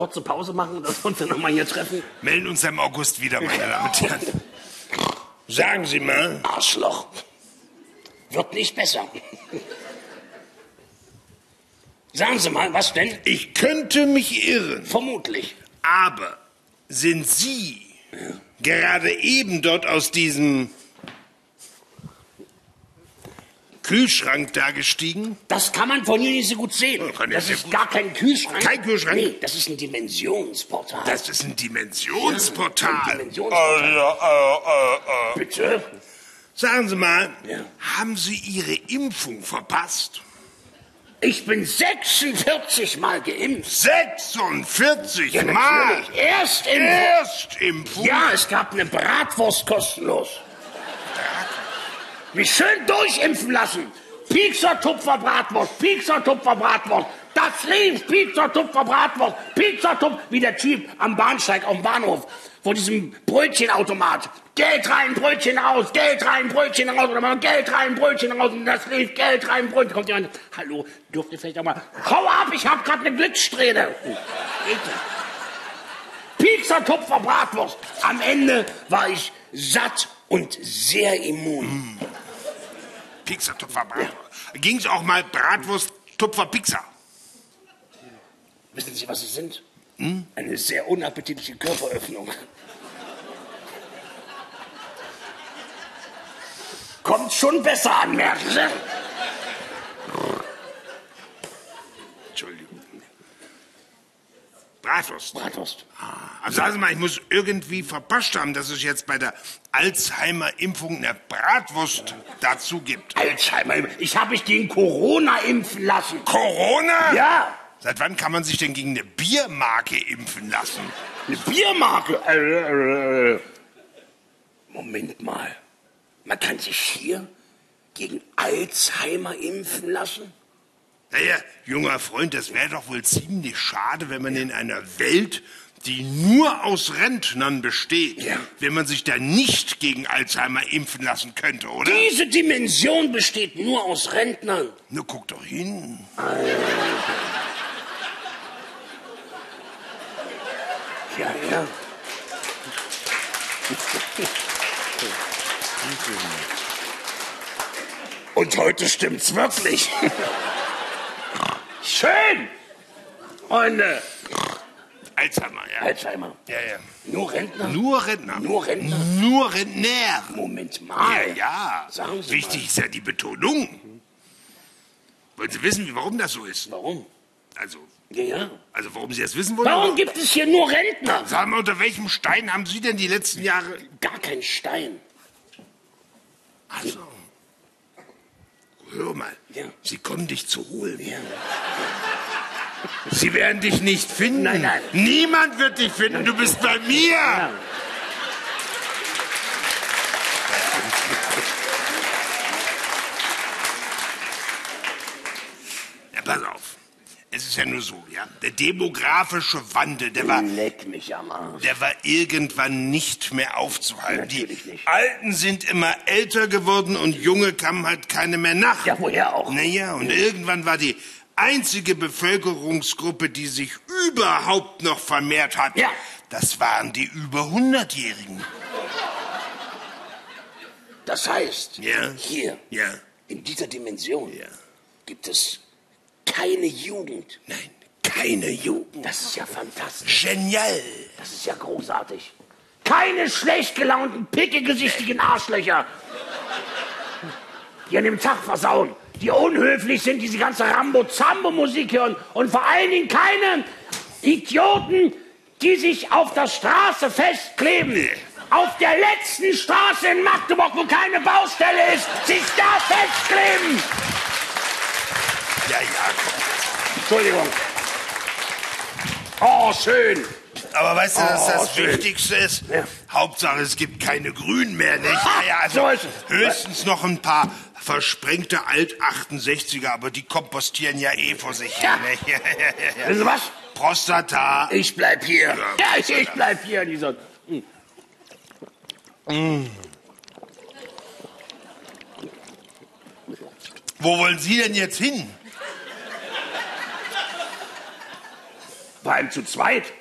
kurze Pause machen, dass wir uns dann nochmal hier treffen? Melden uns im August wieder, meine Damen und Herren. Sagen Sie mal. Arschloch. Wird nicht besser. Sagen Sie mal, was denn? Ich könnte mich irren. Vermutlich. Aber sind Sie gerade eben dort aus diesem Kühlschrank da gestiegen? Das kann man von hier nicht so gut sehen. Das ist gar kein Kühlschrank. Kein Kühlschrank? Nee, das ist ein Dimensionsportal. Das ist ein Dimensionsportal. Ja, ein Dimensionsportal. Bitte? Sagen Sie mal, Ja. haben Sie Ihre Impfung verpasst? Ich bin 46 Mal geimpft. 46 Ja, Mal? natürlich. Erstimpfung. Erstimpfung? Ja, es gab eine Bratwurst kostenlos. Mich schön durchimpfen lassen. Piekser, Tupfer, Bratwurst. Piekser, Tupfer, Bratwurst. Das lief. Piekser, Tupfer, Bratwurst. Piekser, Tupfer. Wie der Typ am Bahnsteig, auf dem Bahnhof. Vor diesem Brötchenautomat. Geld rein, Brötchen raus. Geld rein, Brötchen raus. Oder mal Geld rein, Brötchen raus. Und das lief. Geld rein, Brötchen. Kommt jemand. Hallo, dürft ihr vielleicht auch mal. Hau ab, ich hab grad eine Glückssträhne. Piekser, Tupfer, Bratwurst. Am Ende war ich satt und sehr immun. Pixar, Tupfer, Bratwurst. Ging's auch mal Bratwurst, Tupfer, Pixar? Wissen Sie, was Sie sind? Eine sehr unappetitliche Körperöffnung. Kommt schon besser an, merken Sie? Entschuldigung. Bratwurst. Bratwurst. Also sagen Sie mal, ich muss irgendwie verpasst haben, dass es jetzt bei der Alzheimer-Impfung eine Bratwurst dazu gibt. Alzheimer, ich habe mich gegen Corona impfen lassen. Corona? Ja, Seit wann kann man sich denn gegen eine Biermarke impfen lassen? eine Biermarke. Moment mal. Man kann sich hier gegen Alzheimer impfen lassen? Naja, junger Freund, das wäre doch wohl ziemlich schade, wenn man in einer Welt, die nur aus Rentnern besteht, wenn man sich da nicht gegen Alzheimer impfen lassen könnte, oder? Diese Dimension besteht nur aus Rentnern. Na, guck doch hin. Ja. Und heute stimmt's wirklich. Schön! Freunde. Alzheimer, ja. Alzheimer. Ja. Nur Rentner? Nur Rentner. Nur Rentner? Nur Rentner. Moment mal. Ja. Sagen Sie Wichtig ist ja die Betonung. Wollen Sie wissen, warum das so ist? Warum? Also, Ja. warum Sie das wissen wollen? Warum gibt es hier nur Rentner? Sagen wir, unter welchem Stein haben Sie denn die letzten Jahre... Gar kein Stein. Also, hör mal, Ja. Sie kommen dich zu holen. Ja. Sie werden dich nicht finden. Nein. Niemand wird dich finden, du bist bei mir. Ja. Ja, pass auf. Es ist ja nur so, ja. Der demografische Wandel, der war Leck mich am Arsch. irgendwann nicht mehr aufzuhalten. Natürlich Die nicht. Alten sind immer älter geworden und Junge kamen halt keine mehr nach. Ja, woher auch? Naja, und irgendwann war die einzige Bevölkerungsgruppe, die sich überhaupt noch vermehrt hat, Ja. das waren die über 100-Jährigen. Das heißt, Ja. hier, Ja. in dieser Dimension, Ja. gibt es keine Jugend. Nein, keine Jugend. Das ist ja fantastisch. Genial. Das ist ja großartig. Keine schlecht gelaunten, pickegesichtigen Arschlöcher, die an dem Tag versauen, die unhöflich sind, die die ganze Rambo-Zambo-Musik hören und vor allen Dingen keine Idioten, die sich auf der Straße festkleben. Auf der letzten Straße in Magdeburg, wo keine Baustelle ist, sich da festkleben. Ja, komm. Entschuldigung. Oh, schön. Aber weißt du, dass das schön. Wichtigste ist? Ja. Hauptsache, es gibt keine Grünen mehr, nicht? Naja, also so ist es. höchstens noch ein paar versprengte Alt-68er, aber die kompostieren ja eh vor sich hin. Ja. Nicht? Wissen Sie was? Prostata. Ich bleib hier. Ja, Ich bleib hier in dieser... Wo wollen Sie denn jetzt hin? Vor allem zu zweit.